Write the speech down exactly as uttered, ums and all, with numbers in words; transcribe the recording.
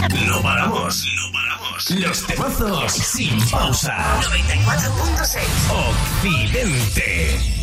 No paramos, no paramos. Los temazos sin pausa. noventa y cuatro punto seis Occidente.